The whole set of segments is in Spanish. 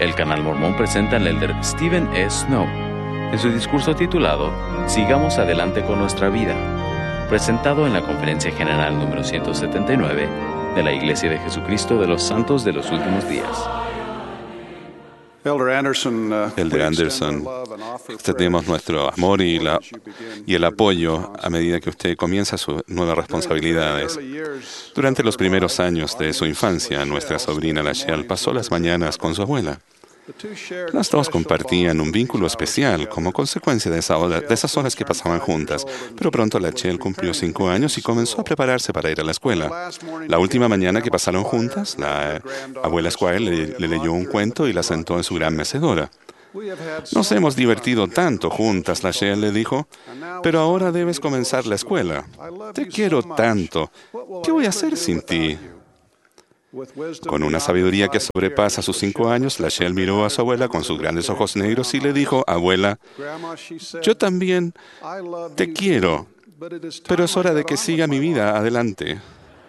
El Canal Mormón presenta al elder Stephen E. Snow en su discurso titulado Sigamos adelante con nuestra vida, presentado en la Conferencia General número 179 de la Iglesia de Jesucristo de los Santos de los Últimos Días. Elder Anderson, extendemos nuestro amor y el apoyo a medida que usted comienza sus nuevas responsabilidades. Durante los primeros años de su infancia, nuestra sobrina Lachelle pasó las mañanas con su abuela. Las dos compartían un vínculo especial como consecuencia de esas horas que pasaban juntas, pero pronto Lachelle cumplió 5 años y comenzó a prepararse para ir a la escuela. La última mañana que pasaron juntas, la abuela Squire le leyó un cuento y la sentó en su gran mecedora. Nos hemos divertido tanto juntas, Lachelle le dijo, pero ahora debes comenzar la escuela. Te quiero tanto. ¿Qué voy a hacer sin ti? Con una sabiduría que sobrepasa sus 5 años, Lachelle miró a su abuela con sus grandes ojos negros y le dijo, abuela, yo también te quiero, pero es hora de que siga mi vida adelante.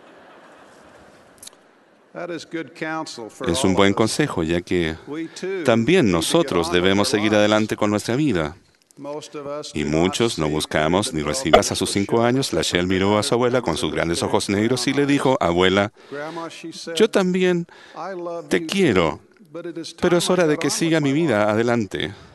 Es un buen consejo, ya que también nosotros debemos seguir adelante con nuestra vida. Y muchos no buscamos ni recibimos. A sus 5 años, Lachelle miró a su abuela con sus grandes ojos negros y le dijo, abuela, yo también te quiero, pero es hora de que siga mi vida adelante.